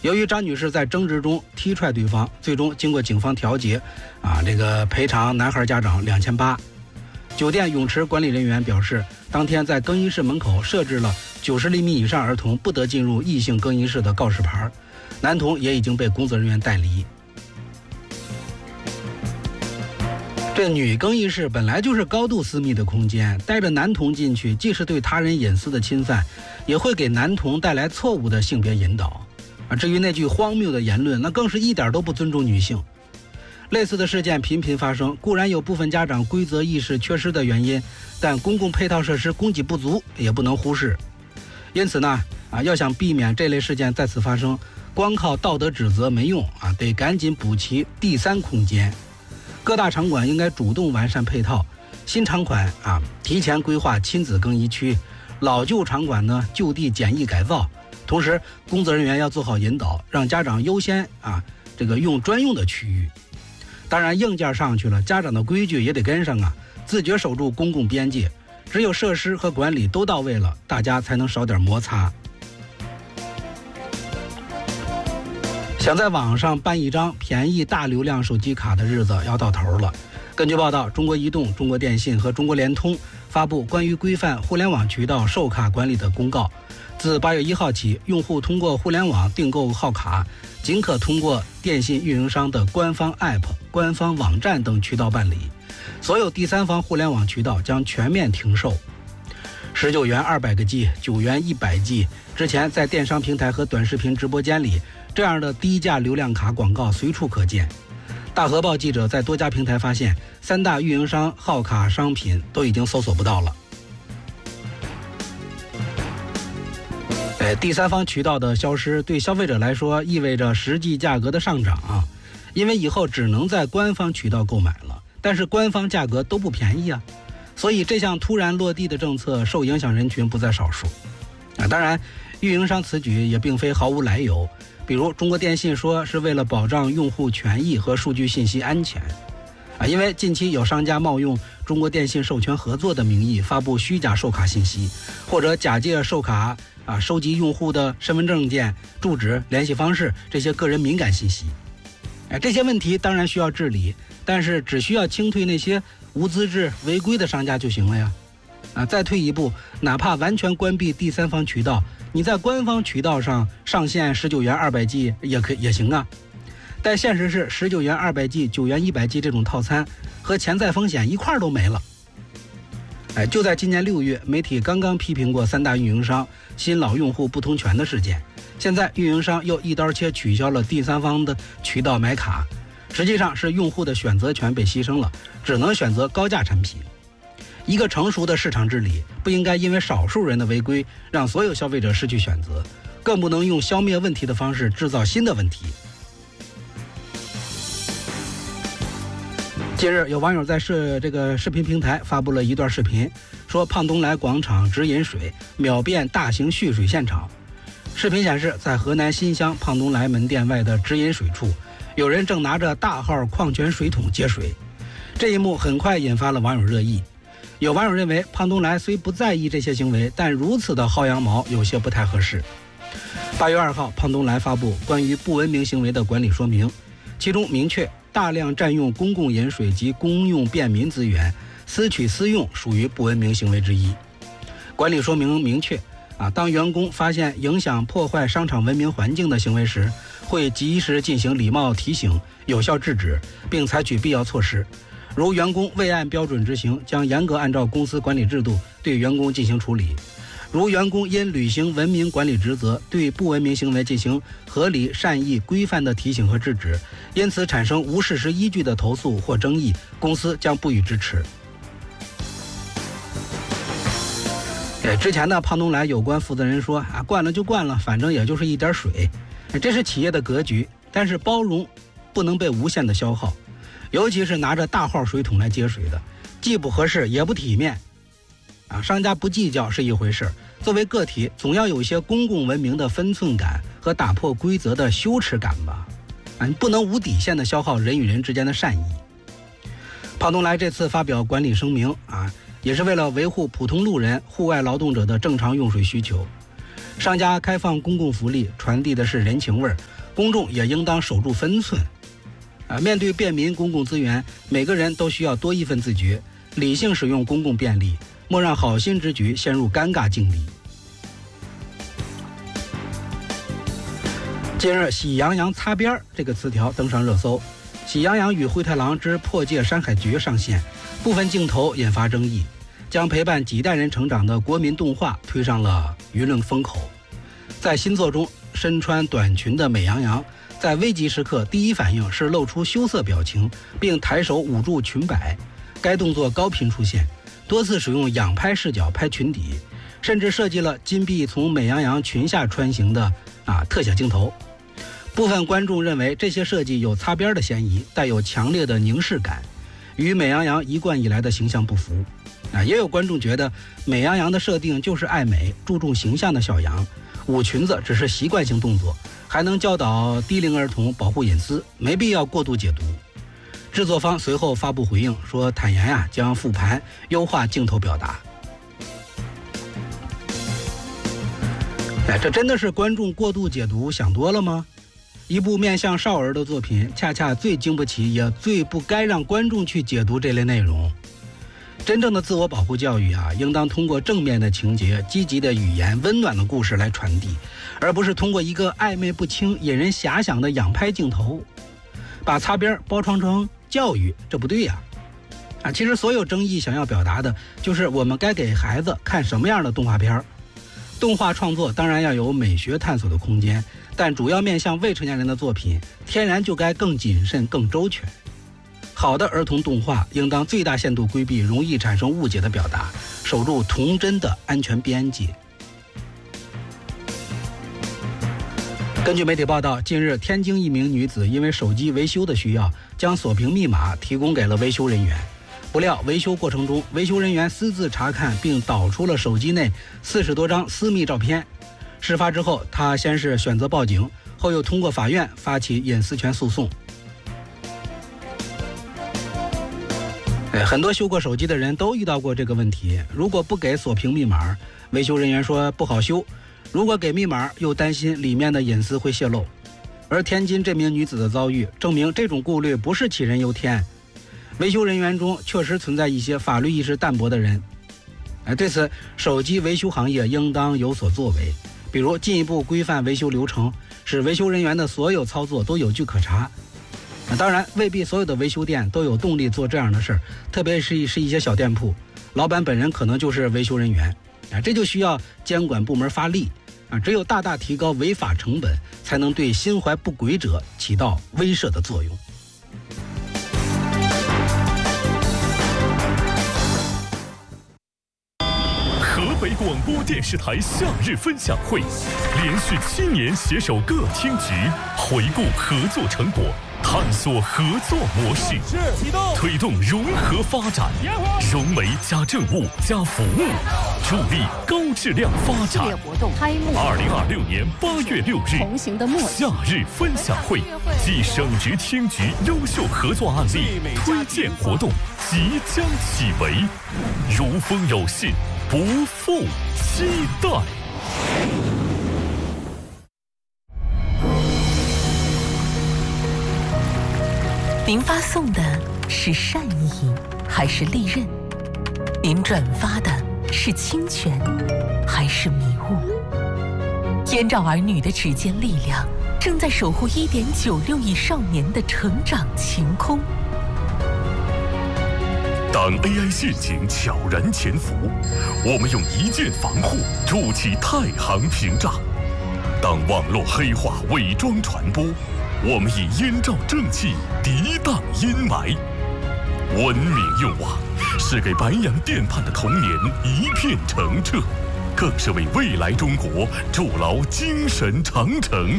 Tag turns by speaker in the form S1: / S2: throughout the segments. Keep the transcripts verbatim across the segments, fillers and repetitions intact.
S1: 由于张女士在争执中踢踹对方，最终经过警方调解，啊，这个赔偿男孩家长两千八。酒店泳池管理人员表示，当天在更衣室门口设置了九十厘米以上儿童不得进入异性更衣室的告示牌，男童也已经被工作人员带离。这女更衣室本来就是高度私密的空间，带着男童进去，既是对他人隐私的侵犯，也会给男童带来错误的性别引导。啊，至于那句荒谬的言论，那更是一点都不尊重女性。类似的事件频频发生，固然有部分家长规则意识缺失的原因，但公共配套设施供给不足也不能忽视。因此呢，啊，要想避免这类事件再次发生，光靠道德指责没用啊，得赶紧补齐第三空间。各大场馆应该主动完善配套，新场馆啊提前规划亲子更衣区，老旧场馆呢就地简易改造。同时，工作人员要做好引导，让家长优先啊这个用专用的区域。当然，硬件上去了，家长的规矩也得跟上啊，自觉守住公共边界。只有设施和管理都到位了，大家才能少点摩擦。想在网上办一张便宜大流量手机卡的日子要到头了。根据报道，中国移动、中国电信和中国联通发布关于规范互联网渠道售卡管理的公告。自八月一号起，用户通过互联网订购号卡，仅可通过电信运营商的官方 App、官方网站等渠道办理，所有第三方互联网渠道将全面停售。十九元二百个 G、九元一百 G， 之前在电商平台和短视频直播间里，这样的低价流量卡广告随处可见。大河报记者在多家平台发现，三大运营商号卡商品都已经搜索不到了。哎，第三方渠道的消失对消费者来说意味着实际价格的上涨啊，因为以后只能在官方渠道购买了，但是官方价格都不便宜啊，所以这项突然落地的政策受影响人群不在少数啊。当然，运营商此举也并非毫无来由，比如中国电信说是为了保障用户权益和数据信息安全啊，因为近期有商家冒用中国电信授权合作的名义发布虚假售卡信息，或者假借售卡啊收集用户的身份证件、住址、联系方式这些个人敏感信息。哎，这些问题当然需要治理，但是只需要清退那些无资质、违规的商家就行了呀。啊，再退一步，哪怕完全关闭第三方渠道，你在官方渠道上上线十九元二百 G 也可也行啊。但现实是十九元二百 G、九元一百 G 这种套餐和潜在风险一块都没了。哎，就在今年六月，媒体刚刚批评过三大运营商新老用户不通权的事件，现在运营商又一刀切取消了第三方的渠道买卡，实际上是用户的选择权被牺牲了，只能选择高价产品。一个成熟的市场治理不应该因为少数人的违规让所有消费者失去选择，更不能用消灭问题的方式制造新的问题。近日，有网友在视这个视频平台发布了一段视频，说胖东来广场直饮水，秒变大型蓄水现场。视频显示，在河南新乡胖东来门店外的直饮水处，有人正拿着大号矿泉水桶接水。这一幕很快引发了网友热议。有网友认为，胖东来虽不在意这些行为，但如此的薅羊毛有些不太合适。八月二号，胖东来发布关于不文明行为的管理说明，其中明确大量占用公共饮水及公用便民资源，私取私用属于不文明行为之一。管理说明明确啊，当员工发现影响破坏商场文明环境的行为时，会及时进行礼貌提醒，有效制止，并采取必要措施。如员工未按标准执行，将严格按照公司管理制度对员工进行处理。如员工因履行文明管理职责，对不文明行为进行合理、善意、规范的提醒和制止，因此产生无事实依据的投诉或争议，公司将不予支持。之前呢，胖东来有关负责人说啊，灌了就灌了，反正也就是一点水，这是企业的格局，但是包容不能被无限的消耗，尤其是拿着大号水桶来接水的，既不合适也不体面。啊，商家不计较是一回事，作为个体总要有一些公共文明的分寸感和打破规则的羞耻感吧。啊，你不能无底线的消耗人与人之间的善意。胖东来这次发表管理声明啊，也是为了维护普通路人、户外劳动者的正常用水需求。 商家开放公共福利，传递的是人情味儿，公众也应当守住分寸。啊，面对便民公共资源，每个人都需要多一份自觉，理性使用公共便利，莫让好心之举陷入尴尬境地。近日，喜羊羊擦边这个词条登上热搜。喜羊羊与灰太狼之破戒山海诀上线，部分镜头引发争议，将陪伴几代人成长的国民动画推上了舆论风口。在新作中，身穿短裙的美羊羊在危急时刻第一反应是露出羞涩表情，并抬手捂住裙摆。该动作高频出现，多次使用仰拍视角拍裙底，甚至设计了金币从美羊羊裙下穿行的啊特写镜头。部分观众认为这些设计有擦边的嫌疑，带有强烈的凝视感，与美羊羊一贯以来的形象不符。啊，也有观众觉得美羊羊的设定就是爱美、注重形象的小羊，捂裙子只是习惯性动作，还能教导低龄儿童保护隐私，没必要过度解读。制作方随后发布回应说，坦言呀、啊、将复盘优化镜头表达。哎，这真的是观众过度解读想多了吗？一部面向少儿的作品，恰恰最经不起，也最不该让观众去解读这类内容。真正的自我保护教育啊，应当通过正面的情节、积极的语言、温暖的故事来传递，而不是通过一个暧昧不清、引人遐想的仰拍镜头，把擦边包装成教育，这不对呀！啊，其实所有争议想要表达的就是我们该给孩子看什么样的动画片。动画创作当然要有美学探索的空间，但主要面向未成年人的作品，天然就该更谨慎、更周全。好的儿童动画应当最大限度规避容易产生误解的表达，守住童真的安全边界。根据媒体报道，近日天津一名女子因为手机维修的需要，将锁屏密码提供给了维修人员。不料维修过程中，维修人员私自查看并导出了手机内四十多张私密照片。事发之后，她先是选择报警，后又通过法院发起隐私权诉讼。哎，很多修过手机的人都遇到过这个问题。如果不给锁屏密码，维修人员说不好修；如果给密码，又担心里面的隐私会泄露。而天津这名女子的遭遇证明，这种顾虑不是杞人忧天。维修人员中确实存在一些法律意识淡薄的人。哎，对此，手机维修行业应当有所作为，比如进一步规范维修流程，使维修人员的所有操作都有据可查。当然，未必所有的维修店都有动力做这样的事儿，特别是是一些小店铺，老板本人可能就是维修人员，啊，这就需要监管部门发力，啊，只有大大提高违法成本，才能对心怀不轨者起到威慑的作用。
S2: 河北广播电视台夏日分享会，连续七年携手各厅局，回顾合作成果，探索合作模式，推动融合发展，融媒加政务加服务，助力高质量发展。
S3: 活动开幕。
S2: 二零二六年八月六日，
S3: 同行的默契。
S2: 夏日分享会暨省直厅局优秀合作案例推荐活动即将启围，如风有信，不负期待。
S4: 您发送的是善意还是利刃？您转发的是侵权还是迷雾？燕赵儿女的指尖力量正在守护 一点九六亿少年的成长晴空。
S2: 当 A I 陷阱悄然潜伏，我们用一键防护筑起太行屏障；当网络黑化伪装传播，我们以燕赵正气涤荡阴霾。文明用网是给白洋淀畔的童年一片澄澈，更是为未来中国筑牢精神长城。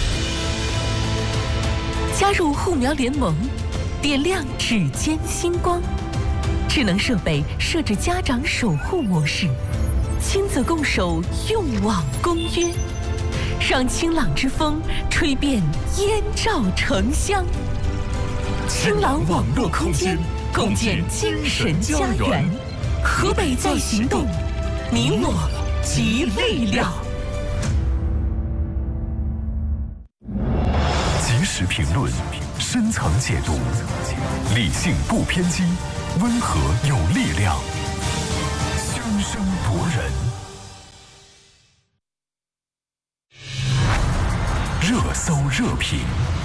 S4: 加入护苗联盟，点亮指尖星光。智能设备设置家长守护模式，亲子共守用网公约，让清朗之风吹遍燕赵城乡。清朗网络空间，共建精神家园。河北在行动，你我集力量。
S2: 实评论，深层解读，理性不偏激，温和有力量，声声夺人。热搜热评，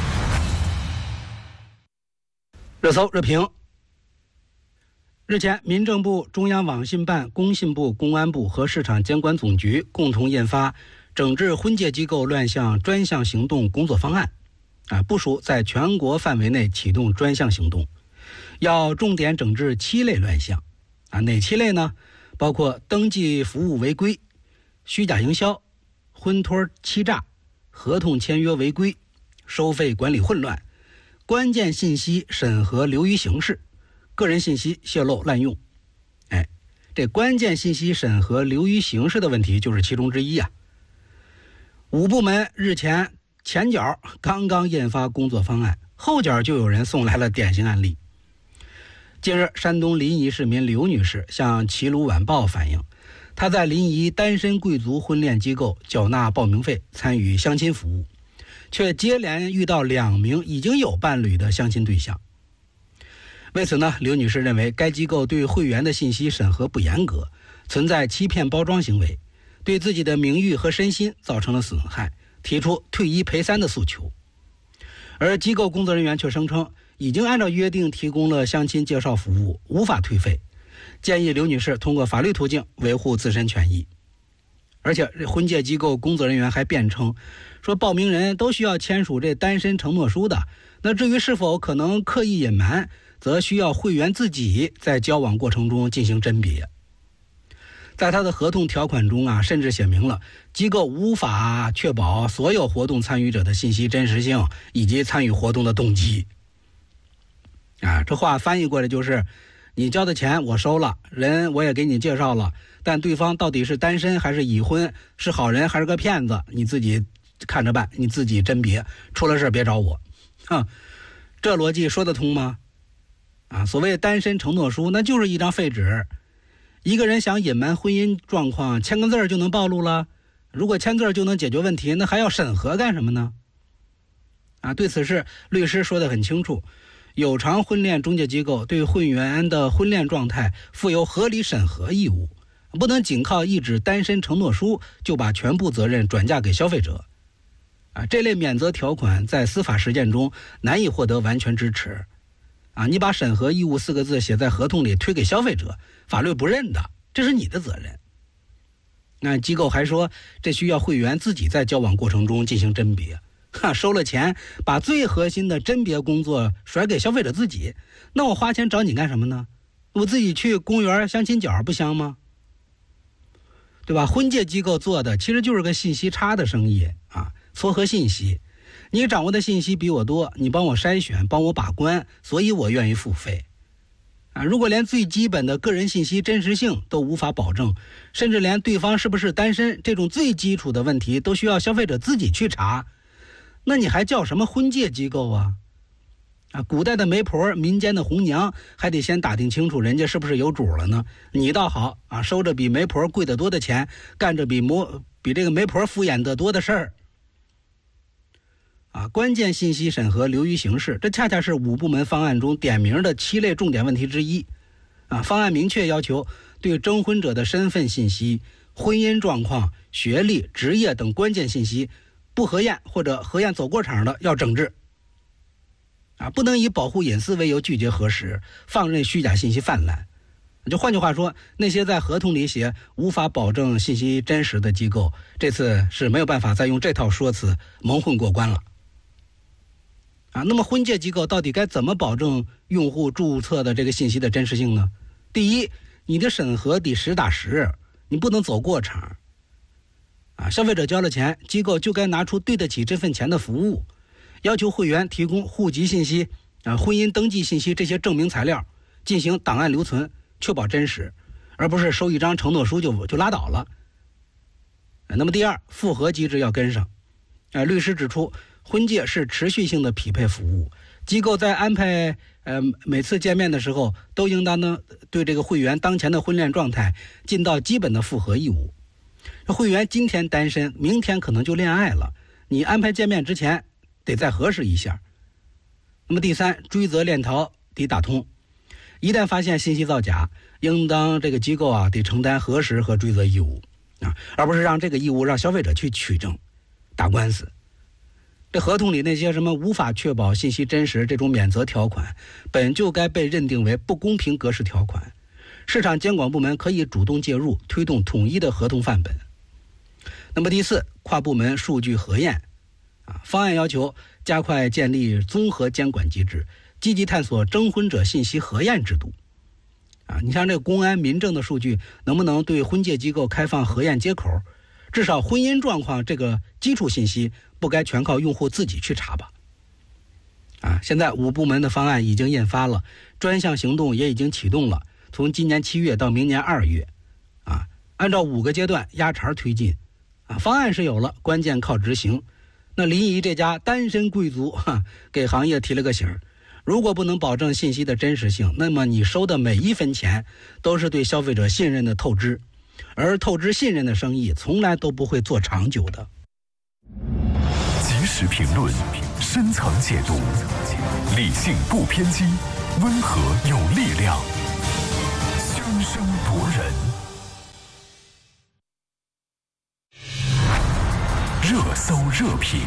S1: 热搜热评。日前，民政部、中央网信办、工信部、公安部和市场监管总局共同印发整治婚介机构乱象专项行动工作方案，啊，部署在全国范围内启动专项行动，要重点整治七类乱象，啊，哪七类呢？包括登记服务违规、虚假营销、婚托欺诈、合同签约违规、收费管理混乱、关键信息审核流于形式、个人信息泄露滥用。哎，这关键信息审核流于形式的问题就是其中之一啊。五部门日前前脚刚刚印发工作方案，后脚就有人送来了典型案例。近日，山东临沂市民刘女士向齐鲁晚报反映，她在临沂单身贵族婚恋机构缴纳报名费参与相亲服务，却接连遇到两名已经有伴侣的相亲对象。为此呢，刘女士认为该机构对会员的信息审核不严格，存在欺骗包装行为，对自己的名誉和身心造成了损害，提出退一赔三的诉求。而机构工作人员却声称已经按照约定提供了相亲介绍服务，无法退费，建议刘女士通过法律途径维护自身权益。而且婚介机构工作人员还辩称说，报名人都需要签署这单身承诺书的，那至于是否可能刻意隐瞒，则需要会员自己在交往过程中进行甄别。在他的合同条款中啊，甚至写明了机构无法确保所有活动参与者的信息真实性以及参与活动的动机。啊，这话翻译过来就是，你交的钱我收了，人我也给你介绍了，但对方到底是单身还是已婚，是好人还是个骗子，你自己看着办，你自己甄别，出了事别找我。哼，这逻辑说得通吗？啊，所谓单身承诺书，那就是一张废纸。一个人想隐瞒婚姻状况，签个字就能暴露了。如果签字就能解决问题，那还要审核干什么呢？啊，对此事，律师说得很清楚，有偿婚恋中介机构对会员的婚恋状态负有合理审核义务，不能仅靠一纸单身承诺书就把全部责任转嫁给消费者。啊，这类免责条款在司法实践中难以获得完全支持。啊，你把审核义务四个字写在合同里推给消费者，法律不认的，这是你的责任。那机构还说，这需要会员自己在交往过程中进行甄别。哈，收了钱，把最核心的甄别工作甩给消费者自己，那我花钱找你干什么呢？我自己去公园相亲角不香吗？对吧？婚介机构做的其实就是个信息差的生意啊，撮合信息。你掌握的信息比我多，你帮我筛选，帮我把关，所以我愿意付费。啊，如果连最基本的个人信息真实性都无法保证，甚至连对方是不是单身这种最基础的问题都需要消费者自己去查，那你还叫什么婚介机构啊？啊，古代的媒婆、民间的红娘还得先打听清楚人家是不是有主了呢。你倒好啊，收着比媒婆贵得多的钱，干着比模比这个媒婆敷衍得多的事儿。啊，关键信息审核流于形式，这恰恰是五部门方案中点名的七类重点问题之一。啊，方案明确要求对征婚者的身份信息、婚姻状况、学历、职业等关键信息不核验或者核验走过场的要整治。啊，不能以保护隐私为由拒绝核实，放任虚假信息泛滥。就换句话说，那些在合同里写无法保证信息真实的机构，这次是没有办法再用这套说辞蒙混过关了。啊，那么婚介机构到底该怎么保证用户注册的这个信息的真实性呢？第一，你的审核得实打实，你不能走过场。啊，消费者交了钱，机构就该拿出对得起这份钱的服务，要求会员提供户籍信息、啊婚姻登记信息这些证明材料，进行档案留存，确保真实，而不是收一张承诺书就就拉倒了。啊，那么第二，复核机制要跟上。啊，律师指出，婚介是持续性的匹配服务，机构在安排呃每次见面的时候，都应当呢对这个会员当前的婚恋状态尽到基本的复核义务。会员今天单身，明天可能就恋爱了，你安排见面之前得再核实一下。那么第三，追责链条得打通，一旦发现信息造假，应当这个机构啊得承担核实和追责义务啊，而不是让这个义务让消费者去取证、打官司。这合同里那些什么无法确保信息真实这种免责条款，本就该被认定为不公平格式条款。市场监管部门可以主动介入，推动统一的合同范本。那么第四，跨部门数据核验啊，方案要求加快建立综合监管机制，积极探索征婚者信息核验制度啊。你像这个公安民政的数据，能不能对婚介机构开放核验接口？至少婚姻状况这个基础信息不该全靠用户自己去查吧？啊，现在五部门的方案已经印发了，专项行动也已经启动了，从今年七月到明年二月，啊，按照五个阶段压茬推进，啊，方案是有了，关键靠执行。那临沂这家单身贵族哈，给行业提了个醒，如果不能保证信息的真实性，那么你收的每一分钱都是对消费者信任的透支，而透支信任的生意从来都不会做长久的。
S2: 及时评论，深层解读，理性不偏激，温和有力量，声声夺人。热搜热评，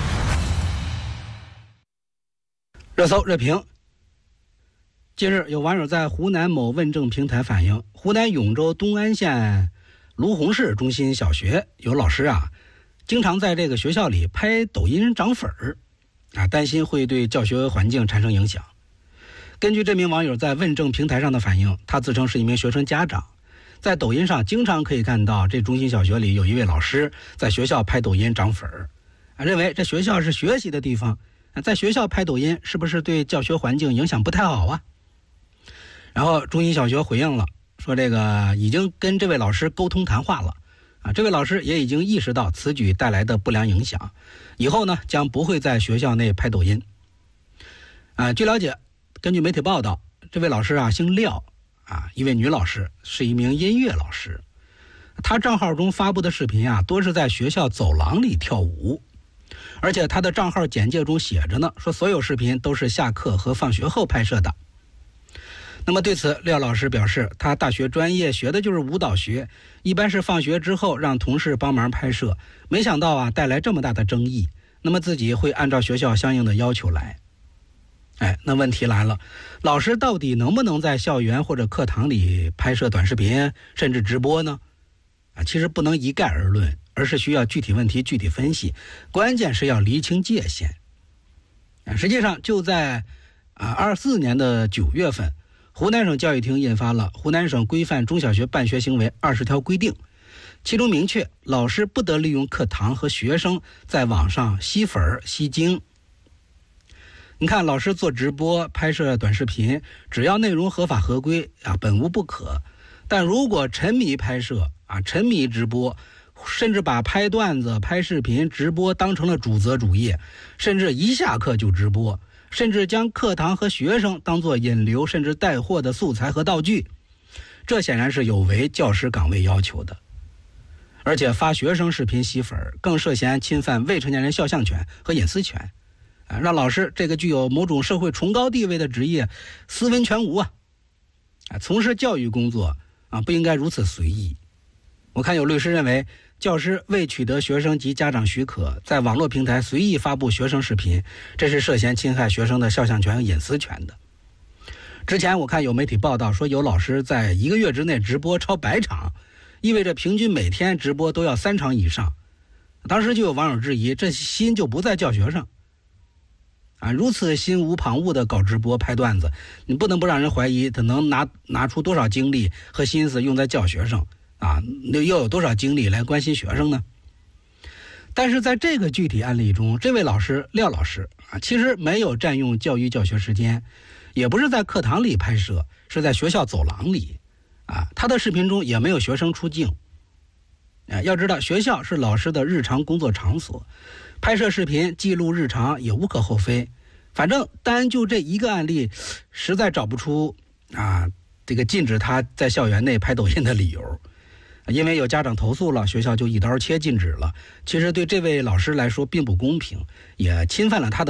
S1: 热搜热评。近日，有网友在湖南某问政平台反映，湖南永州东安县卢洪市中心小学有老师啊，经常在这个学校里拍抖音涨粉儿，啊，担心会对教学环境产生影响。根据这名网友在问政平台上的反映，他自称是一名学生家长，在抖音上经常可以看到这中心小学里有一位老师在学校拍抖音涨粉儿，啊，认为这学校是学习的地方，在学校拍抖音是不是对教学环境影响不太好啊？然后中心小学回应了，说这个已经跟这位老师沟通谈话了，啊，这位老师也已经意识到此举带来的不良影响，以后呢将不会在学校内拍抖音。啊，据了解，根据媒体报道，这位老师啊姓廖，啊，一位女老师，是一名音乐老师。她账号中发布的视频啊，多是在学校走廊里跳舞，而且她的账号简介中写着呢，说所有视频都是下课和放学后拍摄的。那么对此，廖老师表示，他大学专业学的就是舞蹈学，一般是放学之后让同事帮忙拍摄，没想到啊带来这么大的争议，那么自己会按照学校相应的要求来。哎，那问题来了，老师到底能不能在校园或者课堂里拍摄短视频甚至直播呢？啊，其实不能一概而论，而是需要具体问题具体分析，关键是要厘清界限。啊，实际上就在啊二四年的九月份，湖南省教育厅印发了《湖南省规范中小学办学行为二十条规定》，其中明确，老师不得利用课堂和学生在网上吸粉吸睛。你看，老师做直播、拍摄短视频，只要内容合法合规啊，本无不可。但如果沉迷拍摄啊，沉迷直播，甚至把拍段子、拍视频、直播当成了主责主业，甚至一下课就直播，甚至将课堂和学生当作引流甚至带货的素材和道具，这显然是有违教师岗位要求的。而且发学生视频吸粉，更涉嫌侵犯未成年人肖像权和隐私权，啊，让老师这个具有某种社会崇高地位的职业斯文全无啊！啊，从事教育工作啊，不应该如此随意。我看有律师认为，教师未取得学生及家长许可，在网络平台随意发布学生视频，这是涉嫌侵害学生的肖像权和隐私权的。之前我看有媒体报道说，有老师在一个月之内直播超百场，意味着平均每天直播都要三场以上。当时就有网友质疑，这心就不在教学上啊，如此心无旁骛的搞直播拍段子，你不能不让人怀疑他能拿拿出多少精力和心思用在教学上啊，又有多少精力来关心学生呢？但是在这个具体案例中，这位老师廖老师啊，其实没有占用教育教学时间，也不是在课堂里拍摄，是在学校走廊里啊，他的视频中也没有学生出镜啊。要知道，学校是老师的日常工作场所，拍摄视频记录日常也无可厚非。反正单就这一个案例，实在找不出啊这个禁止他在校园内拍抖音的理由因为有家长投诉了，学校就一刀切禁止了。其实对这位老师来说并不公平，也侵犯了他的